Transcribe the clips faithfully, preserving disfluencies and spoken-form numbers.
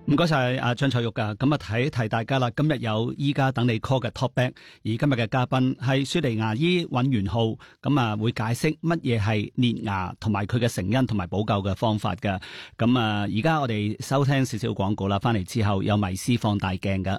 唔該晒阿張彩玉噶，咁啊提提大家啦，今日有依家等你 call 嘅 Talkback，而今日嘅嘉賓係雪梨牙醫尹元浩，咁啊會解釋乜嘢係裂牙同埋佢嘅成因同埋補救嘅方法噶。咁啊而家我哋收聽少少廣告啦，翻嚟之後有迷思放大鏡噶。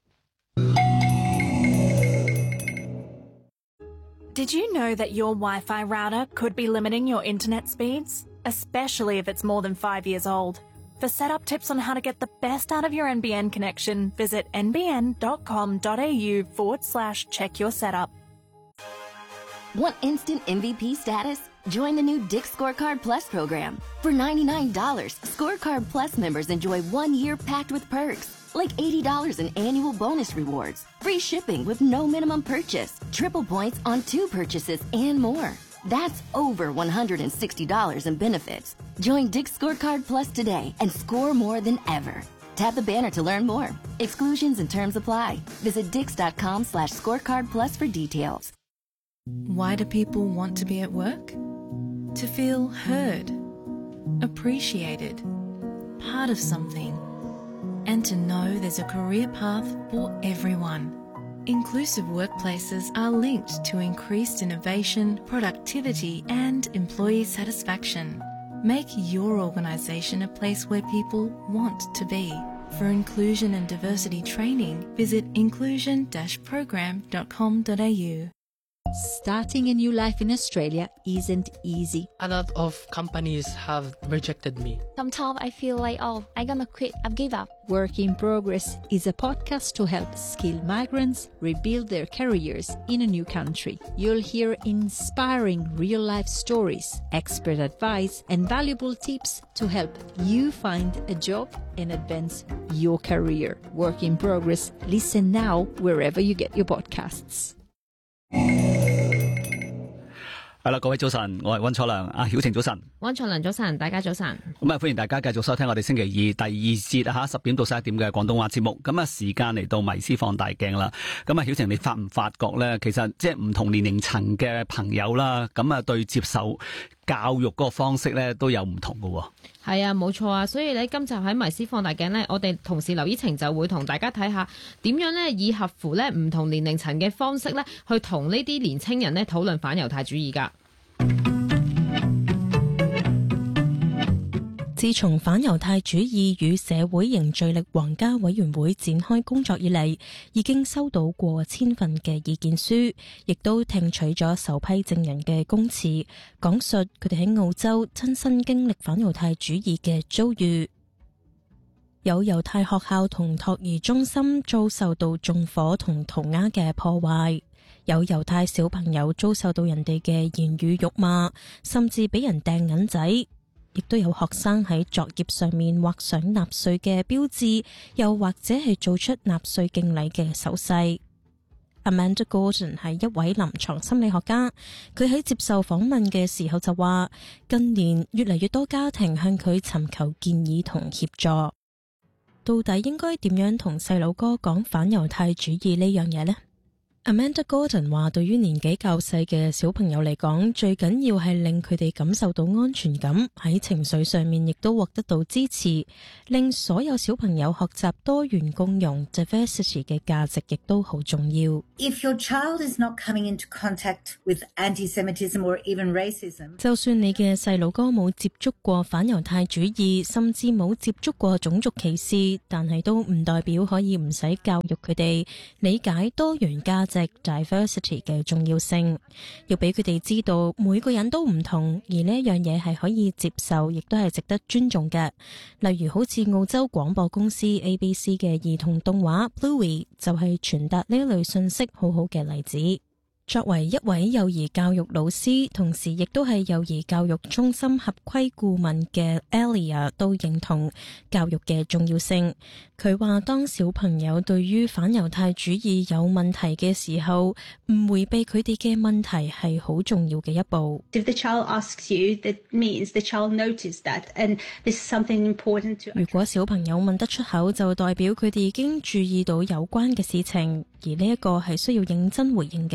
Did you know that your Wi-Fi router could be limiting your internet speeds, especially if it's more than five years old?For setup tips on how to get the best out of your N B N connection, visit nbn.com.au forward slash check your setup. Want instant M V P status? Join the new Dick's Scorecard Plus program. For ninety-nine dollars, Scorecard Plus members enjoy one year packed with perks, like eighty dollars in annual bonus rewards, free shipping with no minimum purchase, triple points on two purchases, and more.That's over one hundred sixty dollars in benefits. Join Dick's Scorecard Plus today and score more than ever. Tap the banner to learn more. Exclusions and terms apply. Visit dix.com slash scorecard plus for details. Why do people want to be at work? To feel heard, appreciated, part of something, and to know there's a career path for everyone.Inclusive workplaces are linked to increased innovation, productivity, and employee satisfaction. Make your organisation a place where people want to be. For inclusion and diversity training, visit inclusion dash program dot com dot a u. Starting a new life in Australia isn't easy. A lot of companies have rejected me. Sometimes I feel like, oh, I'm gonna quit, I've give up. Work in Progress is a podcast to help skilled migrants rebuild their careers in a new country. You'll hear inspiring real-life stories, expert advice, and valuable tips to help you find a job and advance your career. Work in Progress. Listen now wherever you get your podcasts. 係啦，各位早晨，我係溫楚良，阿曉晴早晨， 溫楚良早晨，大家早晨。 咁啊，歡迎大家繼續收聽我哋星期二第二節吓十點到十一點嘅廣東話節目。咁啊，時間嚟到迷思放大鏡啦。咁啊，曉晴，你發唔發覺咧？其實即係唔同年齡層嘅朋友啦，咁啊，對接受教育嗰個方式咧都有唔同嘅。 係啊，冇錯啊。所以咧，今集喺迷思放大鏡咧，我哋同事劉依晴就會同大家睇下點樣咧，以合乎咧唔同年齡層嘅方式咧，去同呢啲年青人咧討論反猶太主義噶。 自從反猶太主義與社會凝聚力皇家委員會展開工作以嚟，已經收到過千份嘅意見書，亦都聽取咗首批證人嘅供詞，講述佢哋喺澳洲親身經歷反猶太主義嘅遭遇。有猶太學校同托兒中心遭受到縱火同塗鴉嘅破壞，有猶太小朋友遭受到人哋嘅言語辱罵，甚至俾人掟銀仔。亦都有學生喺作業上面畫上納粹嘅標誌，又或者係做出納粹敬禮嘅手勢。Amanda Gordon 係一位臨床心理學家，佢喺接受訪問嘅時候就話，近年越嚟越多家庭向佢尋求建議同協助。到底應該點樣同細佬哥講反猶太主義呢樣嘢呢？Amanda Gordon 話，對於年紀較細嘅小朋友嚟講，最緊要係令佢哋感受到安全感，喺情緒上面亦都獲得到支持，令所有小朋友學習多元共融 diversity 嘅價值亦都好重要。 If your child is not coming into contact with anti-Semitism or even racism， 就算你嘅細佬哥冇接觸過反猶太主義，甚至冇接觸過種族歧視，但係都唔代表可以唔使教育佢哋理解多元價值 diversity 嘅重要性，要俾佢哋知道每個人都唔同，而呢一樣嘢係可以接受，亦都係值得尊重嘅。例如好似澳洲廣播公司 A B C 嘅兒童動畫 Bluey 就係傳達呢一類信息好好嘅例子。作為一位幼兒教育老師，同時亦都係幼兒教育中心合規顧問嘅 Elia 都認同教育嘅重要性。佢話當小朋友對於反猶太主義有問題嘅時候，唔迴避佢哋嘅問題係好重要嘅一步。 If the child asks you, that means the child noticed that, and this is something important to. 如果小朋友問得出口，就代表佢哋已經注意到有關嘅事情，而呢一個係需要認真回應嘅重要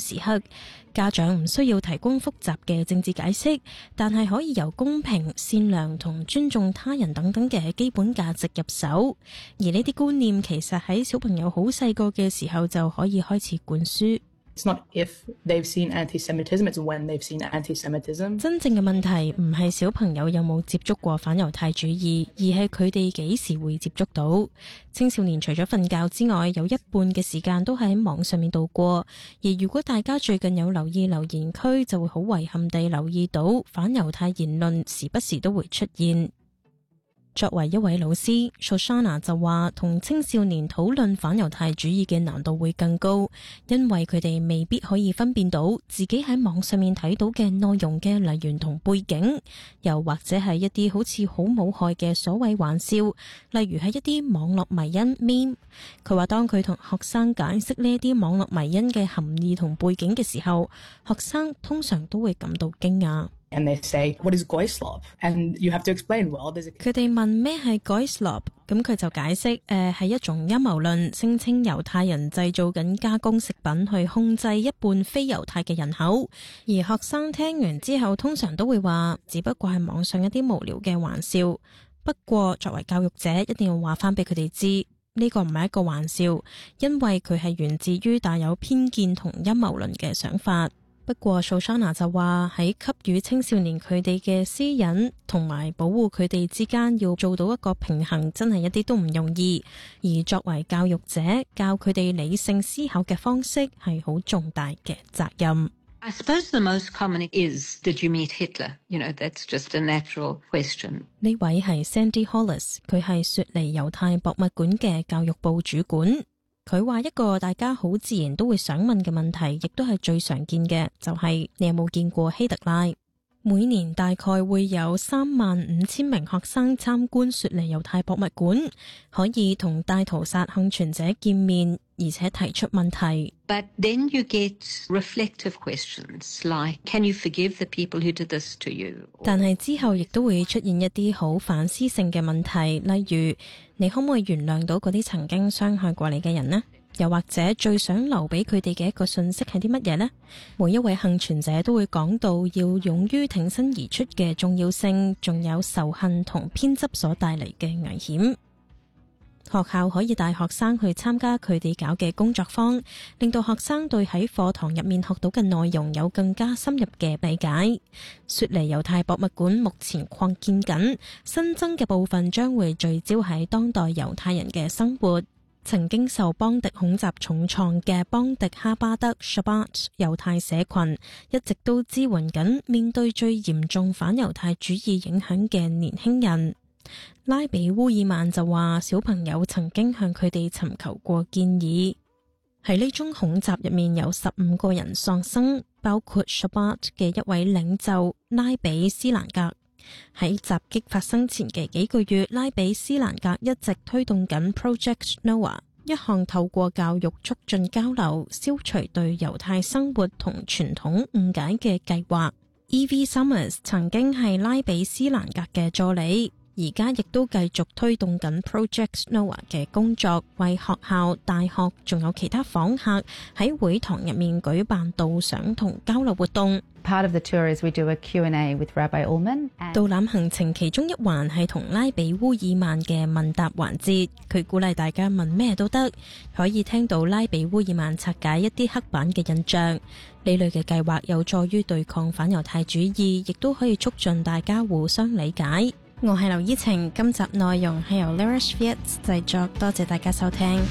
時刻。家長唔需要提供複雜嘅政治解釋，但係可以由公平、善良同尊重他人等等嘅基本價值入手。而呢啲觀念其實喺小朋友好細個嘅時候就可以開始灌輸。 It's not if they've seen anti-Semitism, it's when they've seen anti-Semitism. 真正嘅問題唔係小朋友有冇接觸過反猶太主義，而係佢哋幾時會接觸到。青少年除咗瞓覺之外，有一半嘅時間都喺網上面度過。而如果大家最近有留意留言區，就會好遺憾地留意到反猶太言論時不時都會出現。作為一位老師 Shoshana 就話同青少年討論反猶太主義嘅難度會更高，因為佢哋未必可以分辨到自己喺網上面睇到嘅內容嘅來源同背景，又或者係一啲好似好冇害嘅所謂玩笑，例如係一啲網絡迷因 meme。 佢話當佢同學生解釋呢啲網絡迷因嘅含義同背景嘅時候，學生通常都會感到驚訝。 And they say, what is Goyslov? And you have to explain, well, there's a... 佢哋問咩係 Goyslov， 咁佢就解釋誒係一種陰謀論，聲稱猶太人製造緊加工食品去控制一半非猶太嘅人口。而學生聽完之後通常都會話，只不過係網上一啲無聊嘅玩笑。不過作為教育者，一定要話翻俾佢哋知，呢個唔係一個玩笑，因為佢係源自於帶有偏見同陰謀論嘅想法。不過 Shoshana 就話喺給予青少年佢哋嘅私隱同埋保護佢哋之間要做到一個平衡，真係一啲都唔容易。而作為教育者，教佢哋理性思考嘅方式係好重大嘅責任。 I suppose the most common is, did you meet Hitler? You know, that's just a natural question. 呢位係 Sandy Hollis， 佢係雪梨猶太博物館嘅教育部主管。佢話一個大家好自然都會想問嘅問題，亦都係最常見嘅，就係、是、你有冇見過希特拉？每年大概會有三萬五千名學生參觀雪梨猶太博物館，可以同大屠殺幸存者見面，而且提出問題。 But then you get reflective questions like, can you forgive the people who did this to you? 但係之後亦都會出現一啲好反思性嘅問題，例如你可唔可以原諒到嗰啲曾經傷害過你嘅人呢？又或者最想留俾佢哋嘅一個訊息係啲乜嘢呢？每一位幸存者都會講到要勇於挺身而出嘅重要性，仲有仇恨同偏執所帶嚟嘅危險。學校可以帶學生去參加佢哋搞嘅工作坊，令到學生對喺課堂入面學到嘅內容有更加深入嘅理解。雪梨猶太博物館目前擴建緊，新增嘅部分將會聚焦喺當代猶太人嘅生活。曾經受邦迪恐襲重創嘅邦迪哈巴德 Shabbat 猶太社群，一直都支援緊面對最嚴重反猶太主義影響嘅年輕人。拉比烏爾曼就話，小朋友曾經向佢哋尋求過建議。喺呢宗恐襲入面有十五個人喪生，包括 Shabbat 嘅一位領袖拉比斯蘭格。喺襲擊發生前嘅幾個月，拉比斯蘭格一直推動緊 Project Noah， 一項透過教育促進交流、消除對猶太生活同傳統誤解嘅計劃。Evie Summers 曾經係拉比斯蘭格嘅助理，而家亦都繼續推動緊 Project Noah 嘅工作，為學校、大學仲有其他訪客喺會堂入面舉辦導賞同交流活動。 Part of the tour is we do a Q and A with Rabbi Ullman. 導覽行程其中一環係同拉比烏爾曼嘅問答環節，佢鼓勵大家問咩都得，可以聽到拉比烏爾曼拆解一啲黑板嘅印象。呢類嘅計劃有助於對抗反猶太主義，亦都可以促進大家互相理解。我係劉依晴，今集內容係由 Larish Fiat 製作，多謝大家收聽。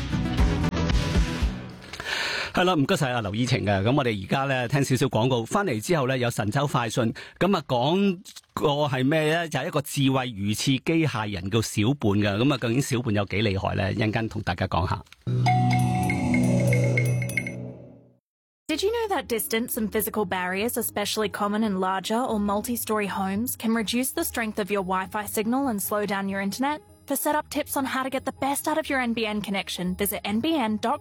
係啦，唔該晒啊，劉依晴嘅。咁我哋而家咧聽少少廣告，翻嚟之後咧有神州快訊，咁啊講個係咩咧？就係、是、一個智慧魚翅機械人叫小胖嘅。咁啊，究竟小胖有幾厲害咧？一陣間同大家講下。 Did you know that distance and physical barriers, especially common in larger or multi-story homes, can reduce the strength of your Wi-Fi signal and slow down your internet? For setup tips on how to get the best out of your N B N connection, visit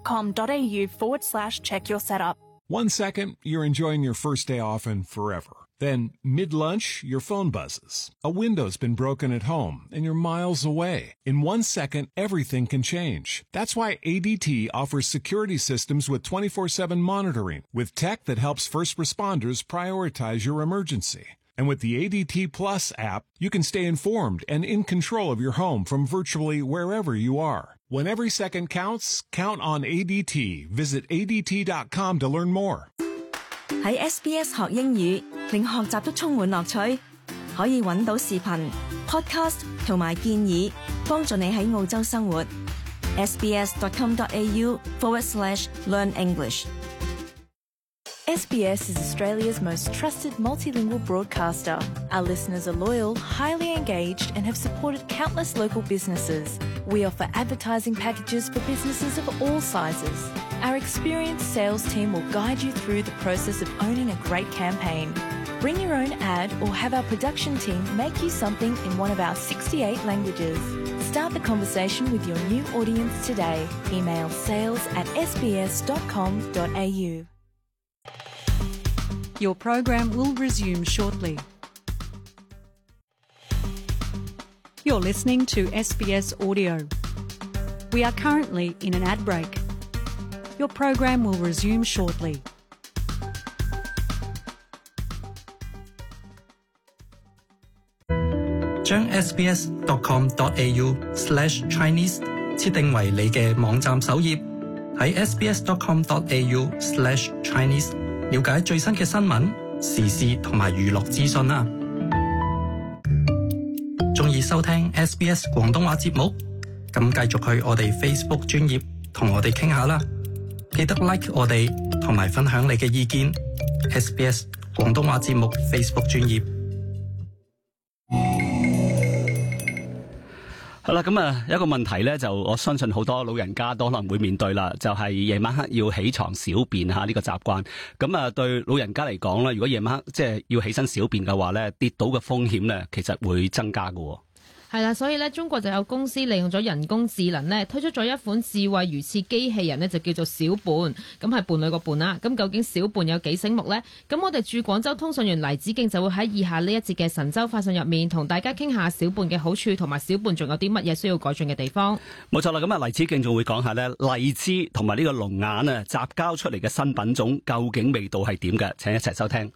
nbn.com.au forward slash check your setup. One second, you're enjoying your first day off and forever. Then, mid-lunch, your phone buzzes. A window's been broken at home, and you're miles away. In one second, everything can change. That's why A D T offers security systems with twenty-four seven monitoring, with tech that helps first responders prioritize your emergency. And with the A D T Plus app, you can stay informed and in control of your home from virtually wherever you are. When every second counts, count on A D T. Visit A D T dot com to learn more. 喺 S B S 學英語，令學習都充滿樂趣。可以揾到視頻、podcast 同埋建議，幫助你喺澳洲生活。sbs.com.au forward slash learn English。 S B S is Australia's most trusted multilingual broadcaster. Our listeners are loyal, highly engaged, and have supported countless local businesses. We offer advertising packages for businesses of all sizes. Our experienced sales team will guide you through the process of owning a great campaign. Bring your own ad or have our production team make you something in one of our sixty-eight languages. Start the conversation with your new audience today. Email sales at sbs.com.au. Your program will resume shortly. You're listening to S B S Audio. We are currently in an ad break. Your program will resume shortly. 將 sbs.com.au slash Chinese 設定為你嘅網站首頁，喺 sbs.com.au slash Chinese 了解最新嘅新聞、時事同埋娛樂資訊啦。鍾意收聽 S B S 廣東話節目？咁繼續去我哋 Facebook 專頁同我哋傾下啦。記得 like 我哋同埋分享你嘅意見。S B S 廣東話節目 Facebook 專頁。 好啦，咁啊，有一個問題咧，就我相信好多老人家都可能會面對啦，就係、是、夜晚黑要起床小便吓呢個習慣。咁啊，對老人家嚟講咧，如果夜晚黑即係要起身小便嘅話咧，跌倒嘅風險咧，其實會增加嘅。 係啦，所以咧，中國就有公司利用咗人工智能咧，推出咗一款智慧如廁機器人咧，就叫做小伴，咁係伴侶個伴啦。咁究竟小伴有幾醒目呢？咁我哋駐廣州通訊員黎子敬就會喺以下呢一節嘅神州快訊入面，同大家傾下小伴嘅好處，同埋小伴仲有啲乜嘢需要改進嘅地方。 冇錯啦，咁啊，黎子敬仲會講下咧，荔枝同埋呢個龍眼啊，雜交出嚟嘅新品種，究竟味道係點嘅？請一齊收聽。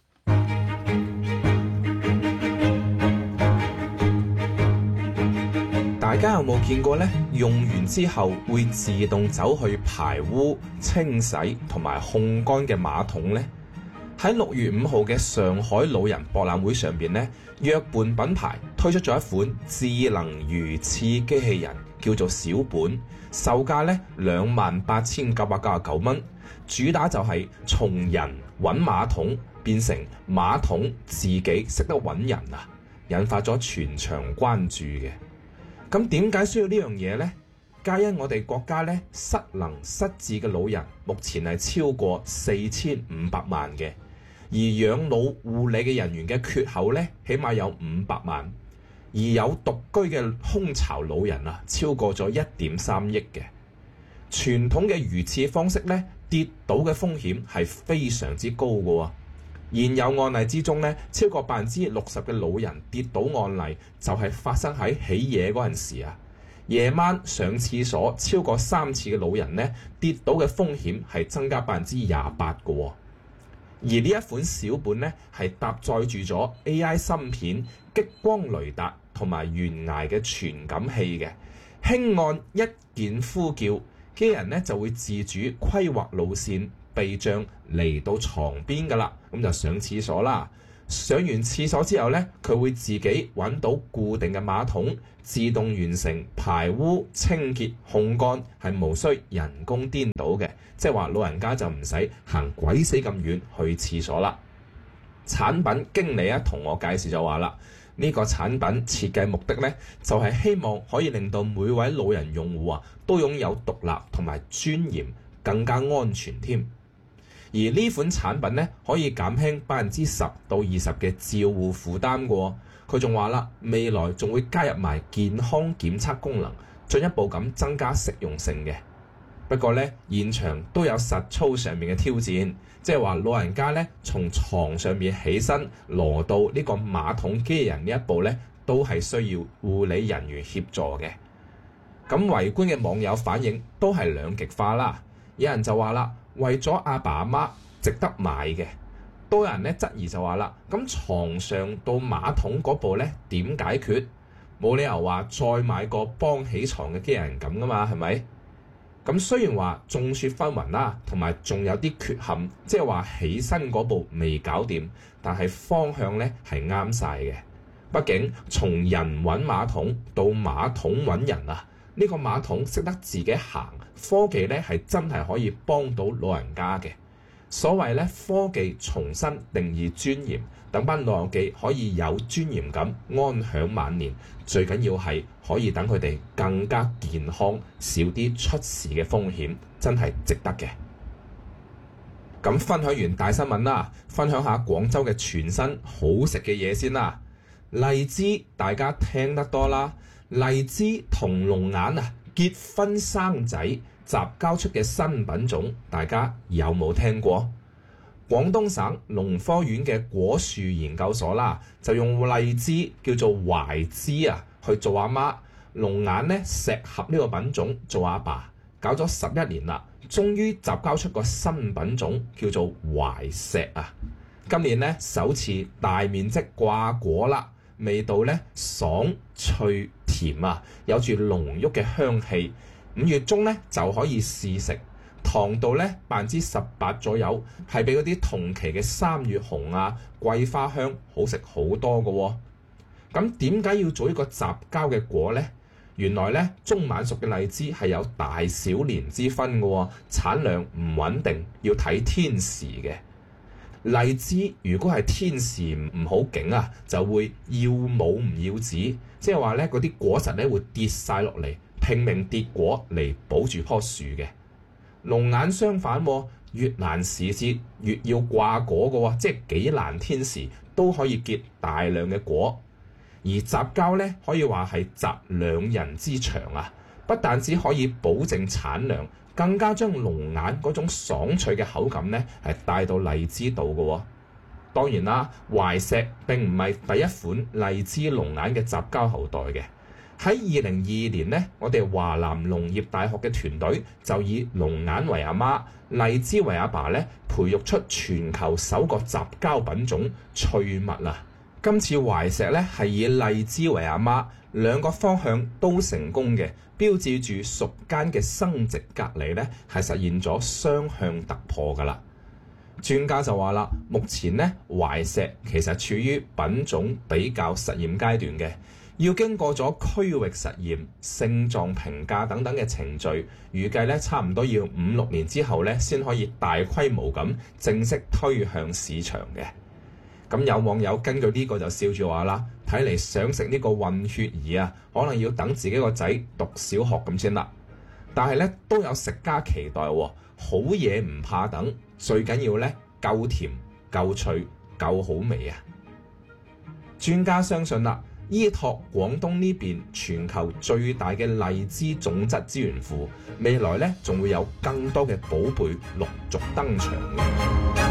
大家有冇見過呢？用完之後會自動走去排污、清洗同埋烘乾嘅馬桶呢？喺六月五號嘅上海老人博覽會上邊呢，約伴品牌推出咗一款智能如廁機器人，叫做小伴，售價呢兩萬八千九百九十九蚊。主打就係從人揾馬桶變成馬桶自己識得揾人啊，引發咗全場關注嘅。咁點解需要呢樣嘢呢？皆因我哋國家咧失能失智嘅老人目前係超過四千五百萬嘅，而養老護理嘅人員嘅缺口咧，起碼有五百萬，而有獨居嘅空巢老人啊，超過咗一點三億嘅。傳統嘅如廁方式咧，跌倒嘅風險係非常之高嘅喎。現有案例之中咧，超過百分之六十嘅老人跌倒案例就係發生喺起夜嗰陣時啊。夜晚上廁所超過三次嘅老人咧，跌倒嘅風險係增加百分之廿八嘅喎。而呢一款小伴咧係搭載住咗 A I 芯片、激光雷達同埋懸崖嘅傳感器嘅，輕按一鍵呼叫，機人咧就會自主規劃路線。避障嚟到床邊噶啦，咁就上廁所啦。上完廁所之後呢，佢會自己揾到固定嘅馬桶，自動完成排污、清潔、烘乾，係無需人工顛倒嘅。即係話老人家就唔使行鬼死咁遠去廁所啦。產品經理啊同我介紹就話啦，呢個產品設計目的呢，就係希望可以令到每位老人用戶啊都擁有獨立同埋尊嚴，更加安全添。而呢款產品咧，可以減輕百分之十到二十嘅照護負擔嘅。佢仲話啦，未來仲會加入埋健康檢測功能，進一步咁增加實用性嘅。 不過咧，現場都有實操上面嘅挑戰，即係話老人家咧從床上面起身攞到呢個馬桶機人呢一步咧，都係需要護理人員協助嘅。咁圍觀嘅網友反應都係兩極化啦。有人就話啦，為咗阿爸阿媽值得買嘅；都有人咧質疑就話啦，咁床上到馬桶嗰步咧點解決？冇理由話再買個幫起床嘅機人咁噶嘛，係咪？咁雖然話眾說紛紜啦，同埋仲有啲缺陷，即係話起身嗰步未搞掂，但係方向咧係啱晒嘅。畢竟從人揾馬桶到馬桶揾人啊，呢個馬桶識得自己行，科技咧係真係可以幫到老人家嘅。所謂咧科技重新定義尊嚴，等班老友記可以有尊嚴感安享晚年，最緊要係可以等佢哋更加健康，少啲出事嘅風險，真係值得嘅。咁分享完大新聞啦，分享下廣州嘅全新好食嘅嘢先啦。荔枝大家聽得多啦，荔枝同龍眼啊結婚生仔雜交出嘅新品種，大家有冇聽過？廣東省農科院嘅果樹研究所啦，就用荔枝叫做懷枝啊去做阿媽，龍眼呢石斛呢個品種做阿爸，搞咗十一年啦，終於雜交出個新品種叫做懷石啊！今年呢首次大面積掛果啦，味道咧爽脆甜啊，有住濃郁嘅香氣。五月中咧就可以試食，糖度咧百分之十八左右，係比嗰啲同期嘅三月紅啊、桂花香好食好多嘅喎。咁點解要做一個雜交嘅果呢？原來咧中晚熟嘅荔枝係有大小年之分嘅喎，產量唔穩定，要睇天時嘅。荔枝如果係天時唔好景啊，就會要母唔要子，即係話咧嗰啲果實咧會跌晒落嚟，拼命跌果嚟保住棵樹嘅。龍眼相反，越難時節越要掛果嘅喎，即係幾難天時都可以結大量嘅果。而雜交咧可以話係集兩人之長啊，不但只可以保證產量，更加將龍眼嗰種爽脆嘅口感咧係帶到荔枝度嘅喎。當然啦，懷石並唔係第一款荔枝龍眼嘅雜交後代嘅。喺二零二二年呢，我哋華南農業大學嘅團隊就以龍眼為阿媽、荔枝為阿爸咧，培育出全球首個雜交品種翠蜜啊！今次懷石咧係以荔枝為阿媽，兩個方向都成功嘅，標誌住屬間嘅生殖隔離咧係實現咗雙向突破㗎啦。專家就話啦，目前咧懷石其實處於品種比較實驗階段嘅，要經過咗區域實驗、性狀評價等等嘅程序，預計咧差唔多要五六年之後咧先可以大規模咁正式推向市場嘅。咁有網友根據呢個就笑住話啦，睇嚟想食呢個混血兒啊，可能要等自己個仔讀小學咁先啦。但係咧都有食家期待喎，好嘢唔怕等，最緊要咧夠甜、夠脆、夠好味啊！專家相信啦，依託廣東呢邊全球最大嘅荔枝種質資源庫，未來咧仲會有更多嘅寶貝陸續登場嘅。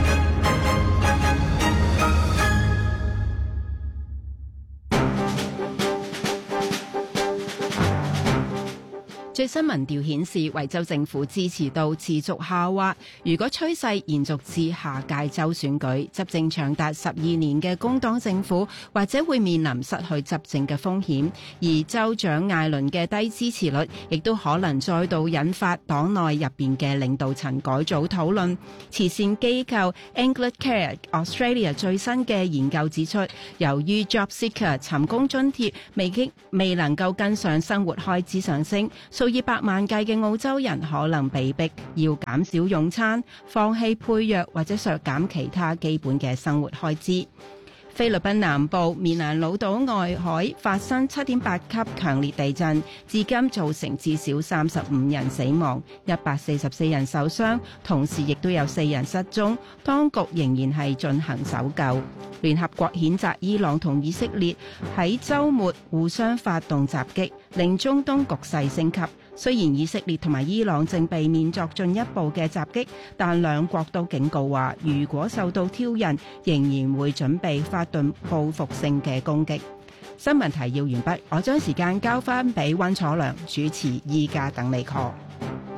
最新民調顯示，維州政府支持度持續下滑。如果趨勢延續至下屆州選舉，執政長達十二年嘅工黨政府或者會面臨失去執政嘅風險。而州長艾倫嘅低支持率，亦都可能再度引發黨內入邊嘅領導層改組討論。慈善機構 Anglicare Australia 最新嘅研究指出，由於 Job Seeker 尋工津貼未經未能夠跟上生活開支上升，數以百萬計嘅澳洲人可能被逼要減少用餐、放棄配藥或者削減其他基本嘅生活開支。菲律賓南部棉蘭老島外海發生七點八級強烈地震，至今造成至少三十五人死亡、一百四十四人受傷，同時亦都有四人失蹤，當局仍然係進行搜救。聯合國譴責伊朗同以色列喺週末互相發動襲擊，令中東局勢升級。 雖然以色列同埋伊朗正避免作進一步嘅襲擊，但兩國都警告話，如果受到挑釁，仍然會準備發動報復性嘅攻擊。新聞提要完畢，我將時間交翻俾溫楚良主持。依家等你 call。